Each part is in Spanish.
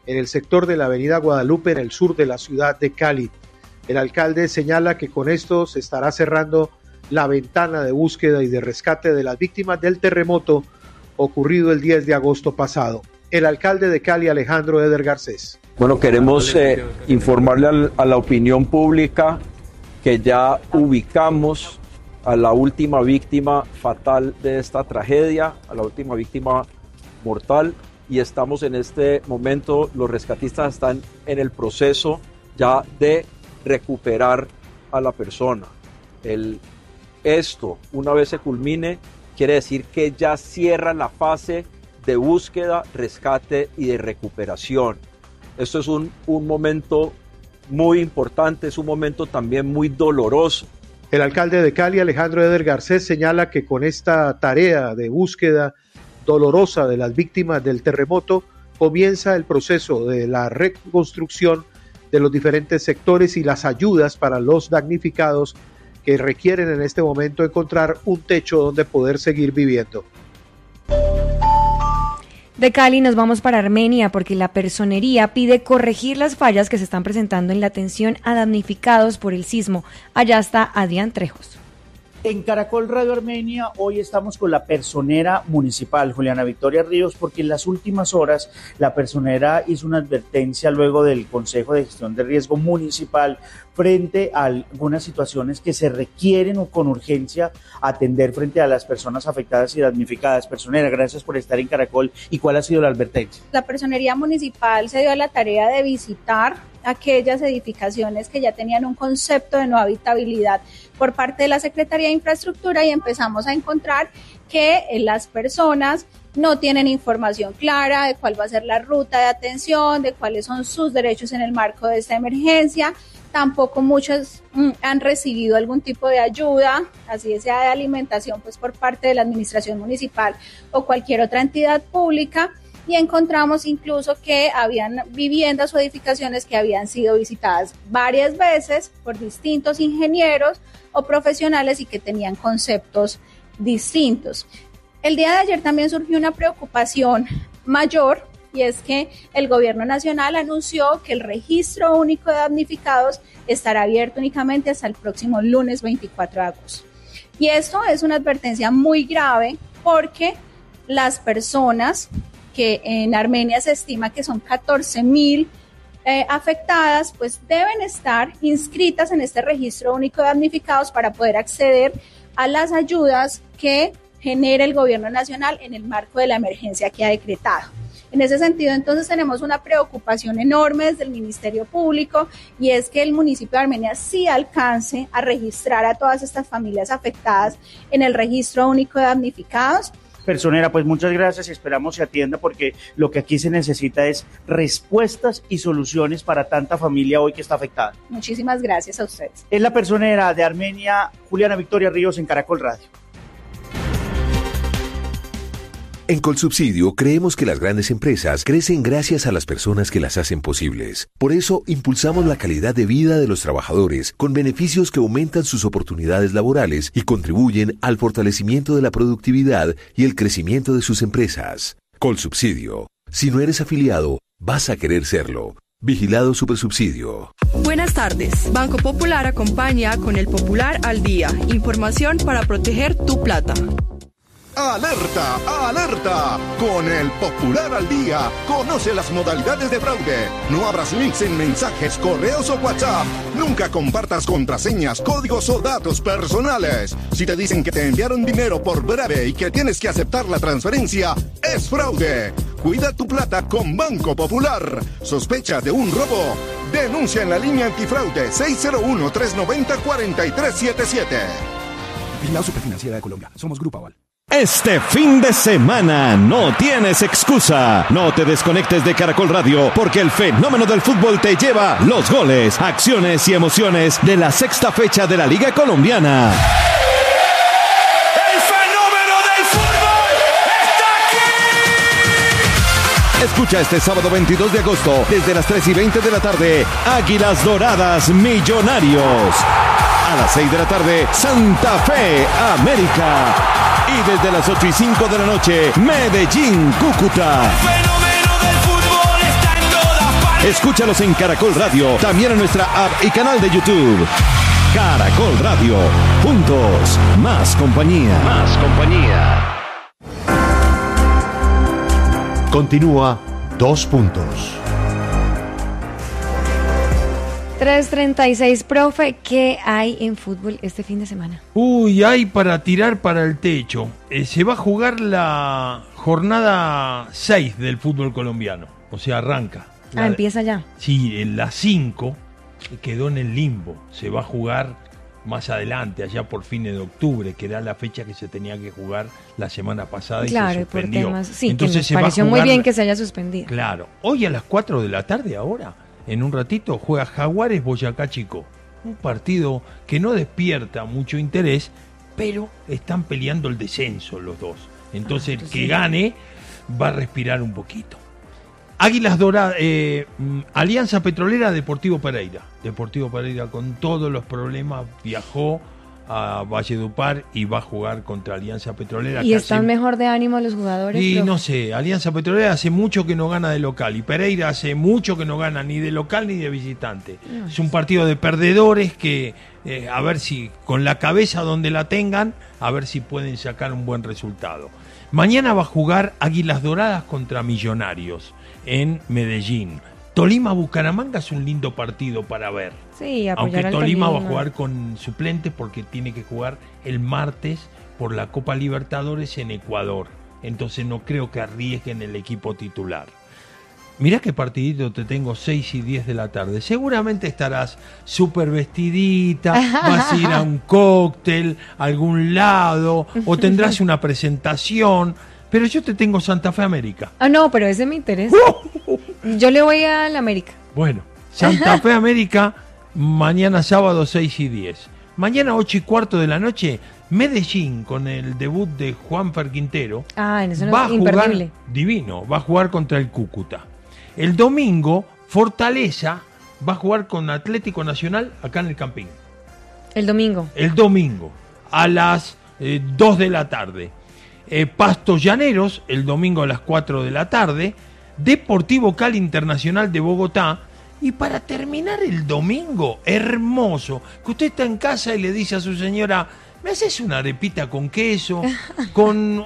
en el sector de la avenida Guadalupe, en el sur de la ciudad de Cali. El alcalde señala que con esto se estará cerrando la ventana de búsqueda y de rescate de las víctimas del terremoto ocurrido el 10 de agosto pasado. El alcalde de Cali, Alejandro Eder Garcés. Bueno, queremos informarle a la opinión pública que ya ubicamos a la última víctima fatal de esta tragedia, a la última víctima mortal, y estamos en este momento, los rescatistas están en el proceso ya de recuperar a la persona. Esto, una vez se culmine, quiere decir que ya cierra la fase de búsqueda, rescate y de recuperación. Esto es un momento muy importante, es un momento también muy doloroso. El alcalde de Cali, Alejandro Eder Garcés, señala que con esta tarea de búsqueda dolorosa de las víctimas del terremoto comienza el proceso de la reconstrucción de los diferentes sectores y las ayudas para los damnificados que requieren en este momento encontrar un techo donde poder seguir viviendo. De Cali nos vamos para Armenia porque la personería pide corregir las fallas que se están presentando en la atención a damnificados por el sismo. Allá está Adrián Trejos. En Caracol Radio Armenia hoy estamos con la personera municipal, Juliana Victoria Ríos, porque en las últimas horas la personera hizo una advertencia luego del Consejo de Gestión de Riesgo Municipal frente a algunas situaciones que se requieren o con urgencia atender frente a las personas afectadas y damnificadas. Personera, gracias por estar en Caracol. ¿Y cuál ha sido la advertencia? La personería municipal se dio a la tarea de visitar aquellas edificaciones que ya tenían un concepto de no habitabilidad por parte de la Secretaría de Infraestructura y empezamos a encontrar que las personas no tienen información clara de cuál va a ser la ruta de atención, de cuáles son sus derechos en el marco de esta emergencia. Tampoco muchos han recibido algún tipo de ayuda, así sea de alimentación, pues por parte de la administración municipal o cualquier otra entidad pública. Y encontramos incluso que habían viviendas o edificaciones que habían sido visitadas varias veces por distintos ingenieros o profesionales y que tenían conceptos distintos. El día de ayer también surgió una preocupación mayor y es que el gobierno nacional anunció que el registro único de damnificados estará abierto únicamente hasta el próximo lunes 24 de agosto. Y esto es una advertencia muy grave porque las personas que en Armenia se estima que son 14.000 afectadas, pues deben estar inscritas en este registro único de damnificados para poder acceder a las ayudas que genera el gobierno nacional en el marco de la emergencia que ha decretado. En ese sentido, entonces, tenemos una preocupación enorme desde el Ministerio Público y es que el municipio de Armenia sí alcance a registrar a todas estas familias afectadas en el registro único de damnificados. Personera, pues muchas gracias y esperamos se atienda porque lo que aquí se necesita es respuestas y soluciones para tanta familia hoy que está afectada. Muchísimas gracias a ustedes. Es la personera de Armenia, Juliana Victoria Ríos, en Caracol Radio. En Colsubsidio creemos que las grandes empresas crecen gracias a las personas que las hacen posibles. Por eso impulsamos la calidad de vida de los trabajadores con beneficios que aumentan sus oportunidades laborales y contribuyen al fortalecimiento de la productividad y el crecimiento de sus empresas. Colsubsidio. Si no eres afiliado, vas a querer serlo. Vigilado Supersubsidio. Buenas tardes. Banco Popular acompaña con el Popular al Día. Información para proteger tu plata. ¡Alerta! ¡Alerta! Con el Popular al Día, conoce las modalidades de fraude. No abras links en mensajes, correos o WhatsApp. Nunca compartas contraseñas, códigos o datos personales. Si te dicen que te enviaron dinero por breve y que tienes que aceptar la transferencia, es fraude. Cuida tu plata con Banco Popular. ¿Sospecha de un robo? Denuncia en la línea antifraude 601-390-4377. Vigilado Superfinanciera de Colombia. Somos Grupo Aval. Este fin de semana no tienes excusa. No te desconectes de Caracol Radio porque el fenómeno del fútbol te lleva los goles, acciones y emociones de la sexta fecha de la Liga Colombiana. ¡El fenómeno del fútbol está aquí! Escucha este sábado 22 de agosto desde las 3:20 de la tarde Águilas Doradas Millonarios. A las 6 de la tarde Santa Fe América. Y desde las 8:05 de la noche, Medellín, Cúcuta. El fenómeno del fútbol está en todas Escúchalos en Caracol Radio, también en nuestra app y canal de YouTube. Caracol Radio, juntos, más compañía. Más compañía. Continúa 2 puntos. 3:36, profe, ¿qué hay en fútbol este fin de semana? Uy, hay para tirar para el techo. Se va a jugar la jornada 6 del fútbol colombiano, o sea, arranca. Empieza ya. Sí, en la 5 quedó en el limbo. Se va a jugar más adelante, allá por fines de octubre, que era la fecha que se tenía que jugar la semana pasada y se suspendió. Por temas, sí, entonces que me pareció muy bien que se haya suspendido. Claro, hoy a las 4 de la tarde ahora, en un ratito, juega Jaguares Boyacá Chico. Un partido que no despierta mucho interés, pero están peleando el descenso los dos. Entonces el que gane va a respirar un poquito. Águilas Doradas, Alianza Petrolera, Deportivo Pereira. Deportivo Pereira con todos los problemas viajó a Valledupar y va a jugar contra Alianza Petrolera. ¿Y están mejor de ánimo los jugadores? Y no sé, Alianza Petrolera hace mucho que no gana de local y Pereira hace mucho que no gana ni de local ni de visitante. No, es un partido de perdedores que a ver si con la cabeza donde la tengan, a ver si pueden sacar un buen resultado. Mañana va a jugar Águilas Doradas contra Millonarios en Medellín. Tolima-Bucaramanga es un lindo partido para ver. Sí, aunque Tolima va a jugar con suplentes porque tiene que jugar el martes por la Copa Libertadores en Ecuador. Entonces no creo que arriesguen el equipo titular. Mirá qué partidito te tengo, 6 y 10 de la tarde. Seguramente estarás súper vestidita, vas a ir a un cóctel, a algún lado, o tendrás una presentación. Pero yo te tengo Santa Fe América. Ah, no, pero ese me interesa. Yo le voy a la América. Bueno, Santa Fe América, mañana sábado 6 y 10. Mañana 8 y cuarto de la noche, Medellín, con el debut de Juanfer Quintero. Ah, en eso no va a es imperdible. Jugar, divino, va a jugar contra el Cúcuta. El domingo, Fortaleza va a jugar con Atlético Nacional acá en el Campín. El domingo. El domingo, a las 2 de la tarde. Pasto Llaneros, el domingo a las 4 de la tarde. Deportivo Cali Internacional de Bogotá. Y para terminar el domingo, hermoso, que usted está en casa y le dice a su señora: ¿me haces una arepita con queso? Con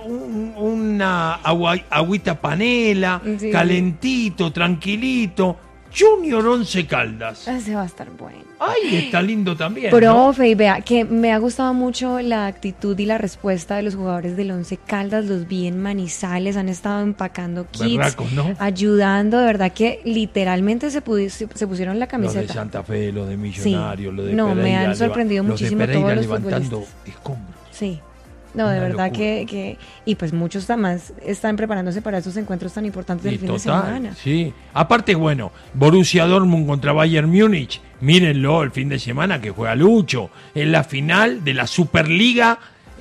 una agüita panela, sí, calentito, tranquilito. Junior 11 Caldas. Ese va a estar bueno. Ay, está lindo también, profe, ¿no? Y vea, que me ha gustado mucho la actitud y la respuesta de los jugadores del 11 Caldas. Los vi en Manizales, han estado empacando kits, berracos, ¿no? Ayudando, de verdad que literalmente se pusieron la camiseta. Los de Santa Fe, los de Millonarios, sí. Los de no, Pereira. Me han sorprendido muchísimo los de Pereira todos los levantando futbolistas. escombros. Sí. No, de verdad que y pues muchos más están preparándose para esos encuentros tan importantes del fin de semana. Sí, aparte, bueno, Borussia Dortmund contra Bayern Múnich, mírenlo el fin de semana que juega Lucho, en la final de la Superliga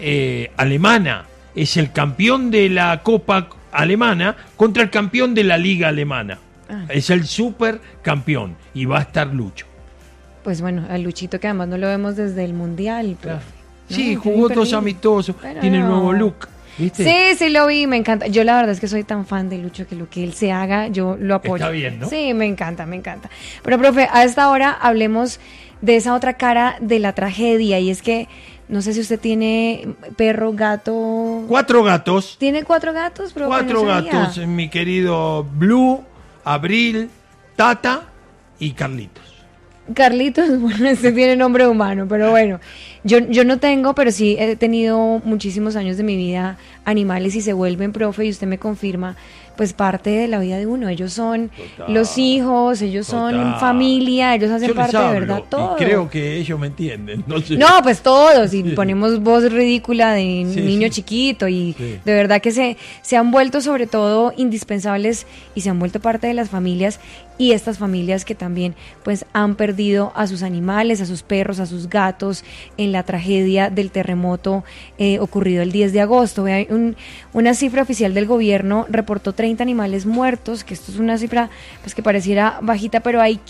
alemana, es el campeón de la Copa alemana contra el campeón de la Liga alemana, es el supercampeón y va a estar Lucho. Pues bueno, al Luchito que además no lo vemos desde el Mundial, claro. No, sí, jugó dos amistosos, tiene nuevo look, ¿viste? Sí, lo vi, me encanta. Yo la verdad es que soy tan fan de Lucho que lo que él se haga, yo lo apoyo. Está bien, ¿no? Sí, me encanta. Pero, profe, a esta hora hablemos de esa otra cara de la tragedia, y es que, no sé si usted tiene perro, gato... 4 gatos. ¿Tiene 4 gatos, profe? 4 gatos, mi querido Blue, Abril, Tata y Carlitos. Carlitos, bueno, este tiene nombre humano, pero bueno, yo no tengo, pero sí he tenido muchísimos años de mi vida animales y se vuelven, profe, y usted me confirma, pues parte de la vida de uno. Ellos son los hijos, ellos son familia, ellos hacen parte de verdad todo. Y creo que ellos me entienden. No, pues todos, y ponemos voz ridícula de niño chiquito, y de verdad que se han vuelto sobre todo indispensables y se han vuelto parte de las familias, y estas familias que también pues han perdido a sus animales, a sus perros, a sus gatos en la tragedia del terremoto ocurrido el 10 de agosto. Una cifra oficial del gobierno reportó 30 animales muertos, que esto es una cifra pues que pareciera bajita, pero hay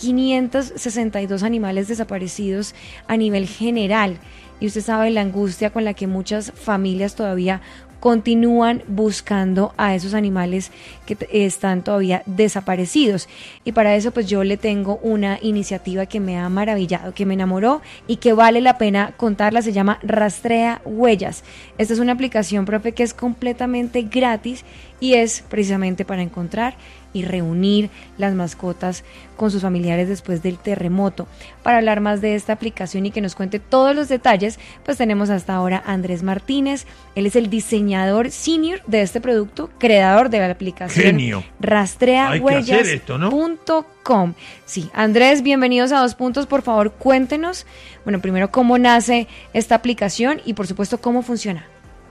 562 animales desaparecidos a nivel general. Y usted sabe la angustia con la que muchas familias todavía continúan buscando a esos animales que están todavía desaparecidos. Y para eso pues yo le tengo una iniciativa que me ha maravillado, que me enamoró y que vale la pena contarla. Se llama Rastrea Huellas. Esta es una aplicación, profe, que es completamente gratis y es precisamente para encontrar y reunir las mascotas con sus familiares después del terremoto. Para hablar más de esta aplicación y que nos cuente todos los detalles, pues tenemos hasta ahora a Andrés Martínez. Él es el diseñador senior de este producto, creador de la aplicación. Genio. Rastreahuellas.com. Sí, Andrés, bienvenidos a 2 Puntos. Por favor, cuéntenos, bueno, primero cómo nace esta aplicación y por supuesto cómo funciona.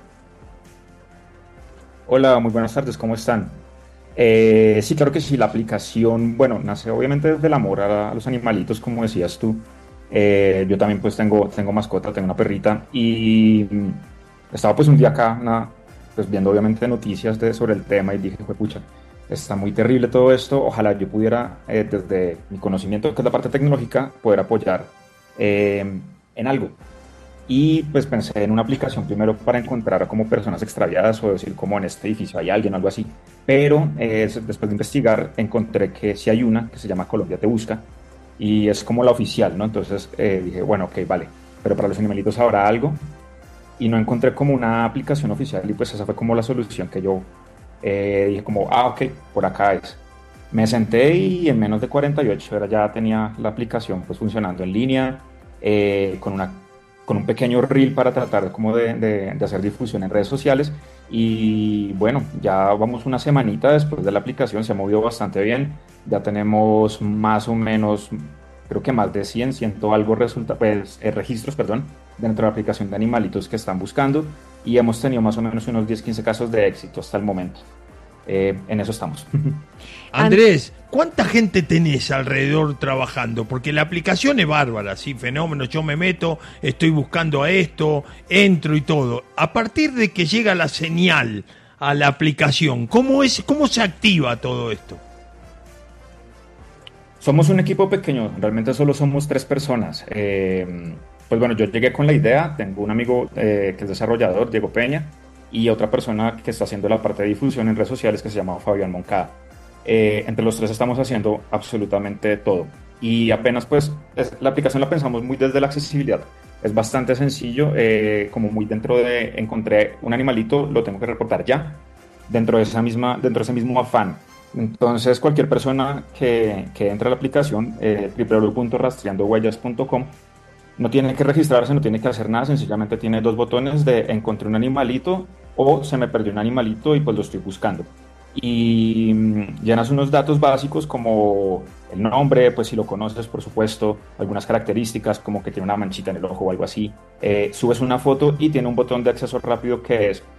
Hola, muy buenas tardes, ¿cómo están? Sí, claro que sí, la aplicación, bueno, nace obviamente desde el amor a los animalitos, como decías tú. Yo también pues tengo mascota, tengo una perrita y estaba pues un día acá, pues viendo obviamente noticias sobre el tema y dije, pucha, está muy terrible todo esto, ojalá yo pudiera desde mi conocimiento, que es la parte tecnológica, poder apoyar en algo. Y pues pensé en una aplicación primero para encontrar como personas extraviadas o decir como en este edificio hay alguien o algo así. Pero después de investigar encontré que sí hay una que se llama Colombia Te Busca y es como la oficial, ¿no? Entonces dije, bueno, ok, vale, pero para los animalitos habrá algo. Y no encontré como una aplicación oficial y pues esa fue como la solución que yo dije como, ok, por acá es. Me senté y en menos de 48 horas ya tenía la aplicación pues funcionando en línea, con un pequeño reel para tratar como de hacer difusión en redes sociales y bueno, ya vamos una semanita después de la aplicación, se ha movido bastante bien, ya tenemos más o menos, creo que más de 100 algo registros, dentro de la aplicación de animalitos que están buscando y hemos tenido más o menos unos 10-15 casos de éxito hasta el momento. En eso estamos. Andrés, ¿cuánta gente tenés alrededor trabajando? Porque la aplicación es bárbara, sí, fenómeno, yo me meto, estoy buscando a esto, entro y todo. A partir de que llega la señal a la aplicación, ¿cómo se activa todo esto? Somos un equipo pequeño, realmente solo somos 3 personas. Pues bueno, yo llegué con la idea, tengo un amigo que es desarrollador, Diego Peña, y otra persona que está haciendo la parte de difusión en redes sociales que se llama Fabián Moncada. Entre los 3 estamos haciendo absolutamente todo. Y apenas pues la aplicación la pensamos muy desde la accesibilidad. Es bastante sencillo, como muy dentro de encontré un animalito, lo tengo que reportar ya, dentro de ese mismo afán. Entonces cualquier persona que entre a la aplicación, www.rastreandohuellas.com, no tiene que registrarse, no tiene que hacer nada, sencillamente tiene 2 botones de encontré un animalito o se me perdió un animalito y pues lo estoy buscando. Y llenas unos datos básicos como el nombre, pues si lo conoces por supuesto, algunas características como que tiene una manchita en el ojo o algo así. Subes una foto y tiene un botón de acceso rápido que es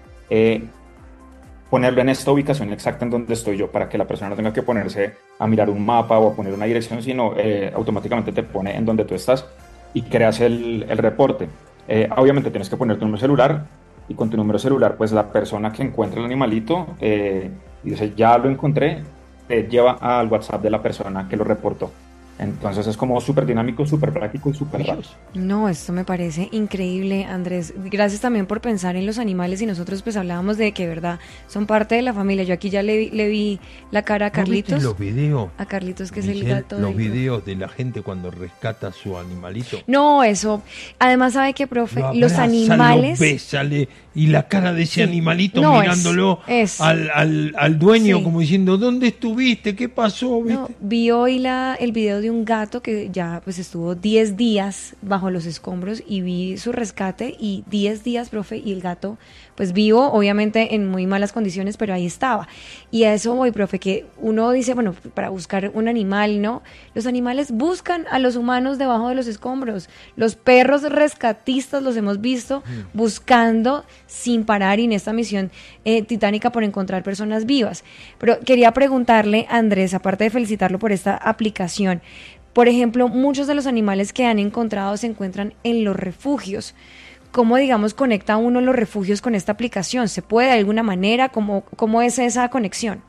ponerlo en esta ubicación exacta en donde estoy yo para que la persona no tenga que ponerse a mirar un mapa o a poner una dirección, sino automáticamente te pone en donde tú estás y creas el reporte. Obviamente tienes que poner tu número celular y con tu número celular pues la persona que encuentra el animalito y dice ya lo encontré, te lleva al WhatsApp de la persona que lo reportó. Entonces es como súper dinámico, súper práctico y súper rápido. No, esto me parece increíble, Andrés. Gracias también por pensar en los animales y nosotros pues hablábamos de que, verdad, son parte de la familia. Yo aquí ya le vi la cara a Carlitos. ¿No viste los videos? A Carlitos, que Michelle, es el gato. Los videos de la gente cuando rescata a su animalito. No, eso. Además, ¿sabe qué, profe? Los abraza, animales... Lo besa, y la cara de ese Sí. animalito No, mirándolo es- al dueño Sí. como diciendo, ¿dónde estuviste? ¿Qué pasó? ¿Viste? No, vi hoy el video de un gato que ya pues estuvo 10 días bajo los escombros y vi su rescate y 10 días, profe, y el gato pues vivo, obviamente en muy malas condiciones, pero ahí estaba. Y a eso voy, profe, que uno dice, bueno, para buscar un animal, ¿no? Los animales buscan a los humanos debajo de los escombros. Los perros rescatistas los hemos visto buscando sin parar y en esta misión titánica por encontrar personas vivas. Pero quería preguntarle, Andrés, aparte de felicitarlo por esta aplicación, por ejemplo, muchos de los animales que han encontrado se encuentran en los refugios. ¿Cómo, digamos, conecta uno los refugios con esta aplicación? ¿Se puede de alguna manera? ¿Cómo es esa conexión?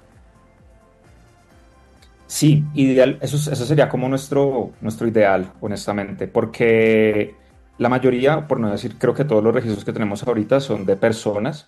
Sí, ideal, eso sería como nuestro ideal, honestamente, porque la mayoría, por no decir creo que todos los registros que tenemos ahorita son de personas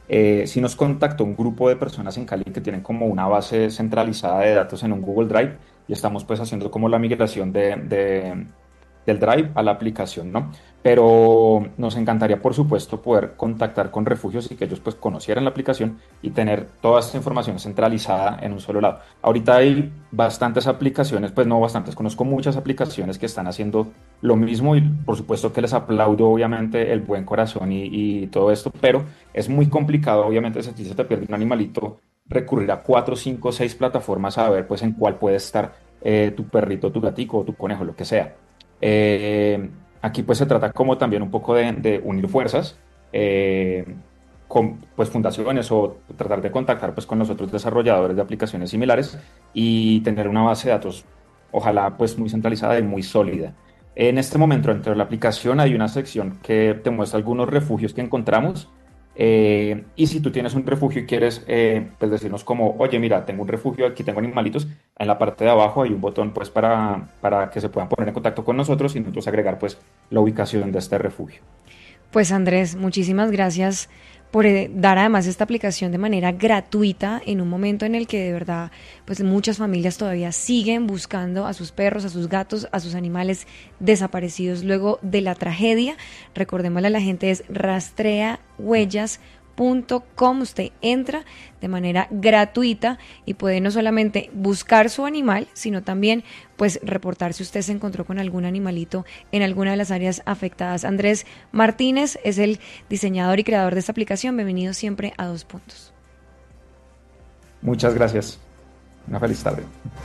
sí nos contactó un grupo de personas en Cali que tienen como una base centralizada de datos en un Google Drive y estamos pues haciendo como la migración del Drive a la aplicación, ¿no? Pero nos encantaría, por supuesto, poder contactar con refugios y que ellos pues conocieran la aplicación y tener toda esta información centralizada en un solo lado. Ahorita hay bastantes aplicaciones, pues no bastantes, conozco muchas aplicaciones que están haciendo lo mismo y por supuesto que les aplaudo obviamente el buen corazón y todo esto, pero es muy complicado, obviamente, si se te pierde un animalito, recurrir a 4, 5, 6 plataformas a ver pues en cuál puede estar tu perrito, tu gatico o tu conejo, lo que sea. Aquí pues se trata como también un poco de unir fuerzas con pues fundaciones o tratar de contactar pues con los otros desarrolladores de aplicaciones similares y tener una base de datos ojalá pues muy centralizada y muy sólida. En este momento dentro de la aplicación hay una sección que te muestra algunos refugios que encontramos. Y si tú tienes un refugio y quieres pues decirnos como, oye, mira, tengo un refugio, aquí tengo animalitos, en la parte de abajo hay un botón pues para que se puedan poner en contacto con nosotros y nosotros agregar pues la ubicación de este refugio. Pues Andrés, muchísimas gracias por dar además esta aplicación de manera gratuita en un momento en el que de verdad pues muchas familias todavía siguen buscando a sus perros, a sus gatos, a sus animales desaparecidos luego de la tragedia. Recordémosle a la gente, es rastreahuellas.com. Usted entra de manera gratuita y puede no solamente buscar su animal, sino también pues reportar si usted se encontró con algún animalito en alguna de las áreas afectadas. Andrés Martínez es el diseñador y creador de esta aplicación. Bienvenido siempre a 2 Puntos. Muchas gracias. Una feliz tarde.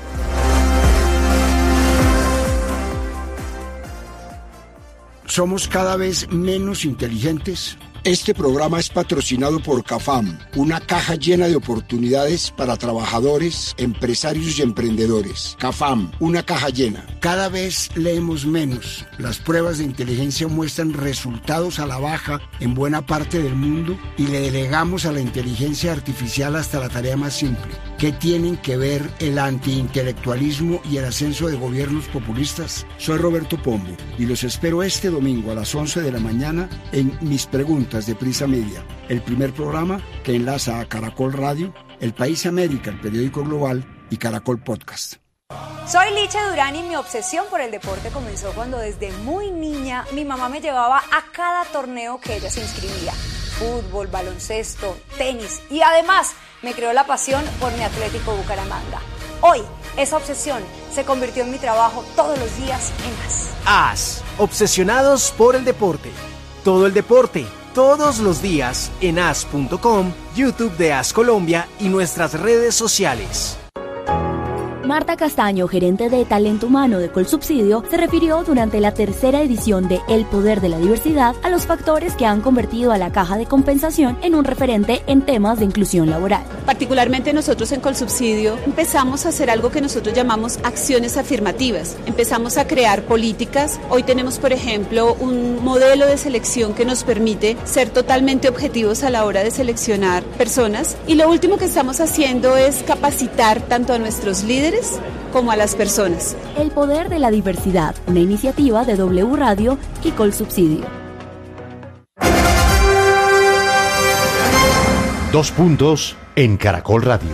¿Somos cada vez menos inteligentes? Este programa es patrocinado por CAFAM, una caja llena de oportunidades para trabajadores, empresarios y emprendedores. CAFAM, una caja llena. Cada vez leemos menos. Las pruebas de inteligencia muestran resultados a la baja en buena parte del mundo y le delegamos a la inteligencia artificial hasta la tarea más simple. ¿Qué tienen que ver el antiintelectualismo y el ascenso de gobiernos populistas? Soy Roberto Pombo y los espero este domingo a las 11 de la mañana en Mis Preguntas de Prisa Media, el primer programa que enlaza a Caracol Radio, El País América, el periódico global, y Caracol Podcast. Soy Licha Durán y mi obsesión por el deporte comenzó cuando desde muy niña mi mamá me llevaba a cada torneo que ella se inscribía. Fútbol, baloncesto, tenis y además me creó la pasión por mi Atlético Bucaramanga. Hoy, esa obsesión se convirtió en mi trabajo todos los días en AS. AS, obsesionados por el deporte. Todo el deporte, todos los días en as.com, YouTube de AS Colombia y nuestras redes sociales. Marta Castaño, gerente de Talento Humano de Colsubsidio, se refirió durante la tercera edición de El Poder de la Diversidad a los factores que han convertido a la Caja de Compensación en un referente en temas de inclusión laboral. Particularmente nosotros en Colsubsidio empezamos a hacer algo que nosotros llamamos acciones afirmativas. Empezamos a crear políticas. Hoy tenemos, por ejemplo, un modelo de selección que nos permite ser totalmente objetivos a la hora de seleccionar personas. Y lo último que estamos haciendo es capacitar tanto a nuestros líderes como a las personas. El Poder de la Diversidad, una iniciativa de W Radio y Colsubsidio. 2 Puntos en Caracol Radio.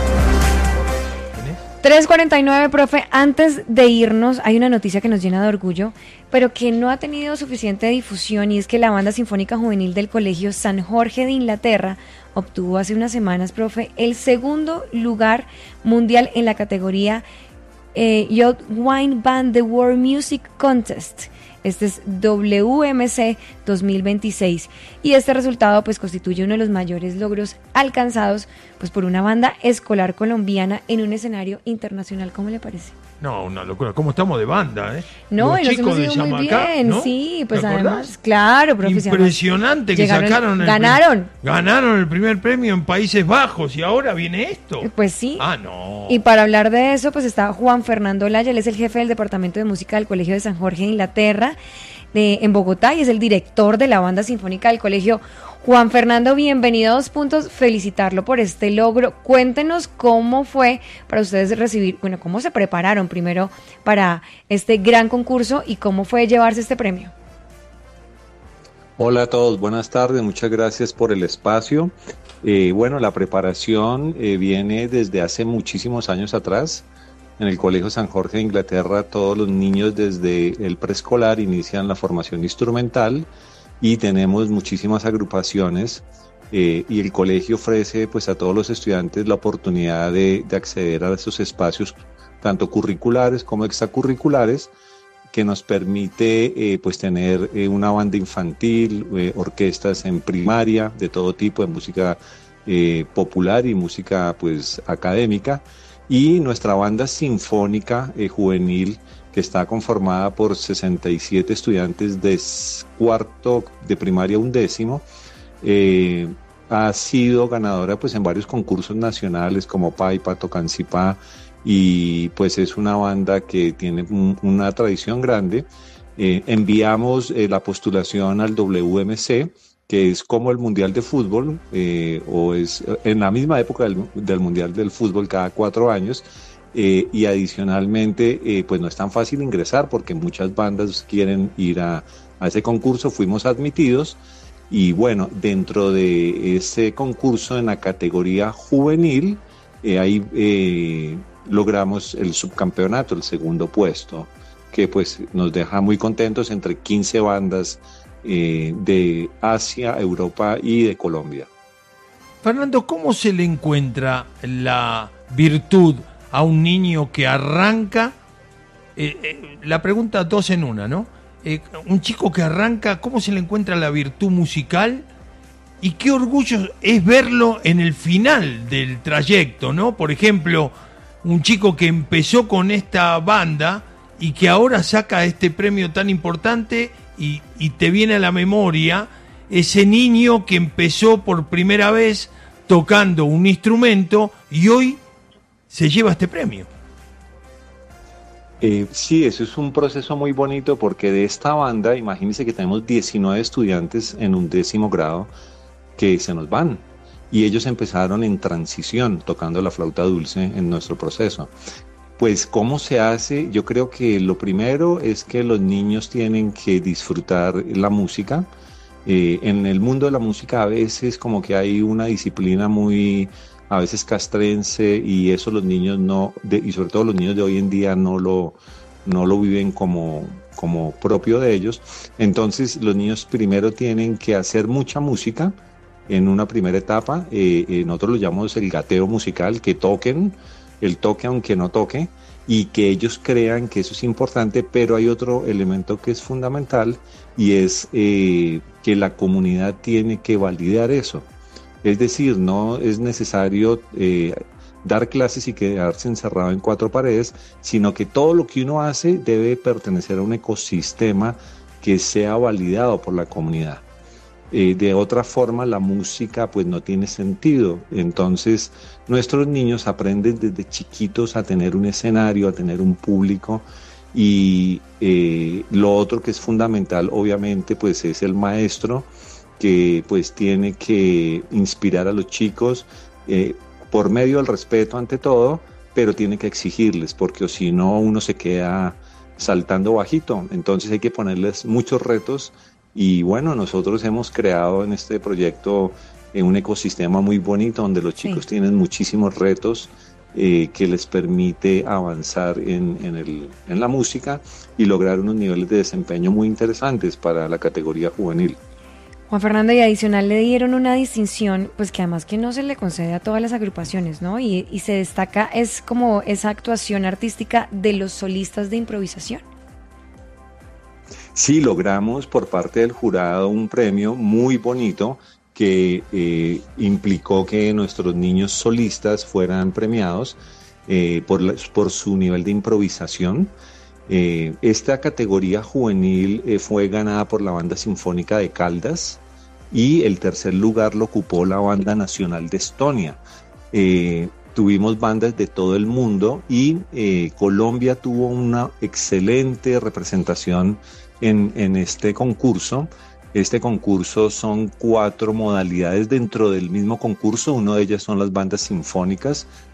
3:49, profe. Antes de irnos, hay una noticia que nos llena de orgullo, pero que no ha tenido suficiente difusión, y es que la Banda Sinfónica Juvenil del Colegio San Jorge de Inglaterra obtuvo hace unas semanas, profe, el segundo lugar mundial en la categoría Youth Wine Band The World Music Contest. Este es WMC 2026 y este resultado pues constituye uno de los mayores logros alcanzados pues por una banda escolar colombiana en un escenario internacional. ¿Cómo le parece? No, una locura. ¿Cómo estamos de banda, eh? No, los y nos chicos hemos ido de muy Yamacá, bien, ¿no? sí, pues ¿Te acordás? además, claro, profe. Impresionante que sacaron ganaron el primer premio en Países Bajos y ahora viene esto. Pues sí. Ah, no. Y para hablar de eso, pues está Juan Fernando Laya, él es el jefe del Departamento de Música del Colegio de San Jorge de Inglaterra, en Bogotá, y es el director de la Banda Sinfónica del Colegio. Juan Fernando, bienvenido a 2 Puntos, felicitarlo por este logro. Cuéntenos cómo fue para ustedes recibir, bueno, cómo se prepararon primero para este gran concurso y cómo fue llevarse este premio. Hola a todos, buenas tardes, muchas gracias por el espacio. Bueno, la preparación viene desde hace muchísimos años atrás. En el Colegio San Jorge de Inglaterra, todos los niños desde el preescolar inician la formación instrumental y tenemos muchísimas agrupaciones y el colegio ofrece pues a todos los estudiantes la oportunidad de acceder a esos espacios tanto curriculares como extracurriculares, que nos permite pues tener una banda infantil, orquestas en primaria de todo tipo, de música popular y música pues académica, y nuestra banda sinfónica juvenil, que está conformada por 67 estudiantes de cuarto de primaria a 11º, ha sido ganadora pues en varios concursos nacionales como Paipa, Tocancipá, y pues es una banda que tiene una tradición grande. Enviamos la postulación al WMC, que es como el Mundial de Fútbol, o es en la misma época del Mundial del Fútbol cada 4 años, y adicionalmente pues no es tan fácil ingresar porque muchas bandas quieren ir a ese concurso. Fuimos admitidos y bueno, dentro de ese concurso en la categoría juvenil, ahí logramos el subcampeonato, el segundo puesto, que pues nos deja muy contentos entre 15 bandas de Asia, Europa y de Colombia. Fernando, ¿cómo se le encuentra la virtud a un niño que arranca? La pregunta 2 en 1, ¿no? Un chico que arranca, ¿cómo se le encuentra la virtud musical? Y qué orgullo es verlo en el final del trayecto, ¿no? Por ejemplo, un chico que empezó con esta banda y que ahora saca este premio tan importante y te viene a la memoria ese niño que empezó por primera vez tocando un instrumento y hoy se lleva este premio. Sí, eso es un proceso muy bonito porque de esta banda, imagínense que tenemos 19 estudiantes en 11º grado que se nos van y ellos empezaron en transición tocando la flauta dulce en nuestro proceso. Pues, ¿cómo se hace? Yo creo que lo primero es que los niños tienen que disfrutar la música. En el mundo de la música a veces como que hay una disciplina muy, a veces castrense, y eso los niños y sobre todo los niños de hoy en día no lo viven como propio de ellos. Entonces los niños primero tienen que hacer mucha música en una primera etapa. Nosotros lo llamamos el gateo musical, que toquen el toque aunque no toque, y que ellos crean que eso es importante, pero hay otro elemento que es fundamental y es que la comunidad tiene que validar eso. Es decir, no es necesario dar clases y quedarse encerrado en 4 paredes, sino que todo lo que uno hace debe pertenecer a un ecosistema que sea validado por la comunidad. De otra forma la música pues no tiene sentido. Entonces nuestros niños aprenden desde chiquitos a tener un escenario, a tener un público, y lo otro que es fundamental obviamente pues es el maestro, que pues tiene que inspirar a los chicos por medio del respeto ante todo, pero tiene que exigirles, porque si no uno se queda saltando bajito. Entonces hay que ponerles muchos retos. Y bueno, nosotros hemos creado en este proyecto un ecosistema muy bonito donde los chicos tienen muchísimos retos que les permite avanzar en la música y lograr unos niveles de desempeño muy interesantes para la categoría juvenil. Juan Fernando, y adicional le dieron una distinción, pues que además que no se le concede a todas las agrupaciones, ¿no? Y se destaca, es como esa actuación artística de los solistas de improvisación. Sí, logramos por parte del jurado un premio muy bonito que implicó que nuestros niños solistas fueran premiados por su nivel de improvisación. Esta categoría juvenil fue ganada por la Banda Sinfónica de Caldas y el tercer lugar lo ocupó la Banda Nacional de Estonia. Tuvimos bandas de todo el mundo y Colombia tuvo una excelente representación en este concurso. Este concurso son 4 modalidades dentro del mismo concurso. Una de ellas son las bandas sinfónicas,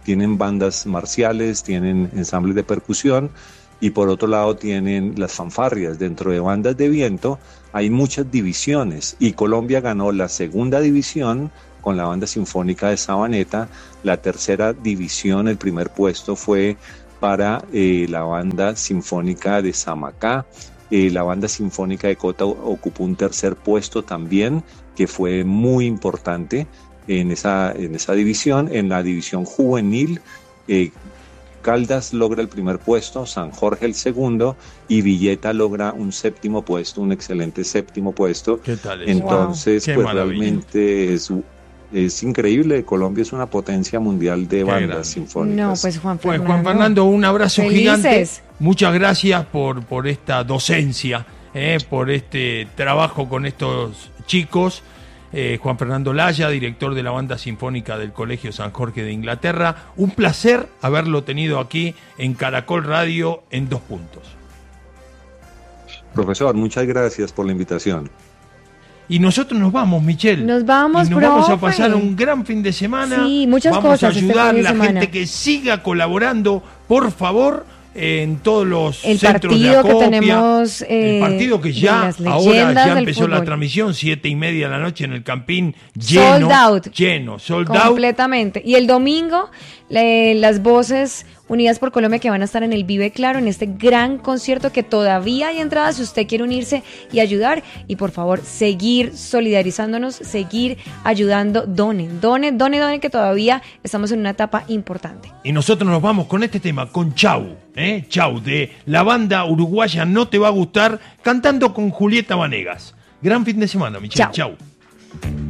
tienen bandas marciales, tienen ensambles de percusión, y por otro lado tienen las fanfarrias. Dentro de bandas de viento hay muchas divisiones, y Colombia ganó la segunda división con la banda sinfónica de Sabaneta. La tercera división, el primer puesto fue para la banda sinfónica de Samacá. La banda sinfónica de Cota ocupó un tercer puesto también, que fue muy importante en esa división. En la división juvenil, Caldas logra el primer puesto, San Jorge el segundo, y Villeta logra un séptimo puesto, un excelente séptimo puesto. ¿Qué tal eso? Entonces, Wow. pues Maravilla. realmente es increíble. Colombia es una potencia mundial de bandas sinfónicas. No, pues Juan Pues Fernando. Juan Fernando, un abrazo Felices. gigante. Muchas gracias por esta docencia, por este trabajo con estos chicos. Juan Fernando Laya, director de la Banda Sinfónica del Colegio San Jorge de Inglaterra. Un placer haberlo tenido aquí en Caracol Radio en 2 Puntos. Profesor, muchas gracias por la invitación. Y nosotros nos vamos, Michelle. Nos vamos, y nos vamos a profe. pasar un gran fin de semana. Sí, muchas vamos cosas a este ayudar a fin de la semana. gente que siga colaborando, por favor, en todos los El centros de partido que acopia. tenemos, el partido que de ya las ahora leyendas ya del empezó la fútbol. transmisión, 7:30 de la noche en el Campín, lleno, sold out. Completamente. Y el domingo, las voces Unidas por Colombia, que van a estar en el Vive Claro, en este gran concierto que todavía hay entradas si usted quiere unirse y ayudar. Y por favor, seguir solidarizándonos, seguir ayudando. Done, que todavía estamos en una etapa importante. Y nosotros nos vamos con este tema, con Chau, Chau, de la banda uruguaya No Te Va a Gustar, cantando con Julieta Vanegas. Gran fin de semana, Michelle. Chau.